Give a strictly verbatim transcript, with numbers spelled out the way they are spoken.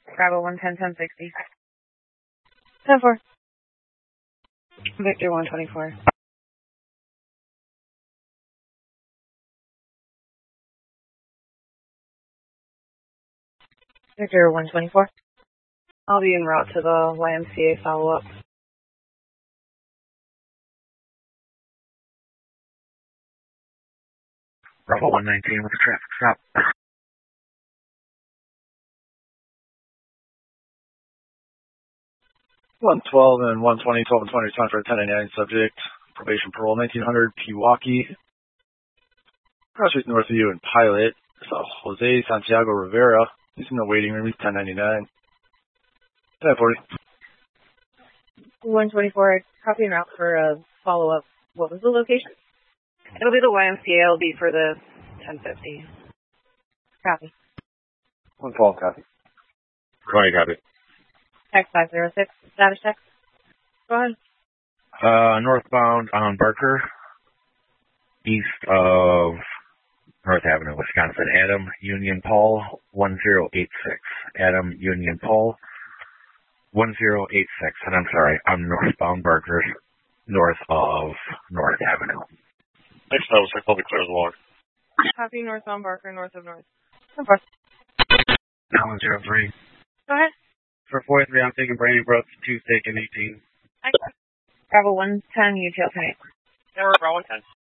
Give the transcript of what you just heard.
Bravo one ten, ten sixty. ten four. Victor one twenty-four. Victor one twenty-four. I'll be en route to the Y M C A follow-up. Bravo one nineteen with the traffic stop. one twelve and one twenty, twelve and twenty, time for a ten ninety-nine subject. Probation parole, nineteen hundred, Pewaukee. Cross street north of you in Pilot. So Jose Santiago Rivera. He's in the waiting room. He's ten ninety-nine. ten forty. one twenty-four, copy en route for a follow-up. What was the location? It'll be the Y M C A. It'll be for the ten fifty. Copy. one twelve, copy. twenty, copy. Text five zero six, status text. Go ahead. Uh, northbound on Barker, east of North Avenue, Wisconsin. Adam Union Paul, one zero eight six. Adam Union Paul, one zero eight six. And I'm sorry, I'm northbound Barker, north of North Avenue. Next time, it's like public clear the log. Copy northbound Barker, north of North. ten four. one zero three. Go ahead. For forty-three, I'm taking Brady Brooks, two, taking eighteen. Bravo one ten, U T L ten eight. Yeah, we're Bravo one ten.